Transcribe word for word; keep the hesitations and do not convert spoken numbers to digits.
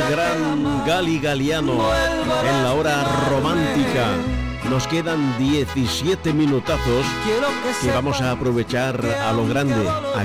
gran Gali Galiano en la hora romántica. Nos quedan diecisiete minutazos que vamos a aprovechar a lo grande.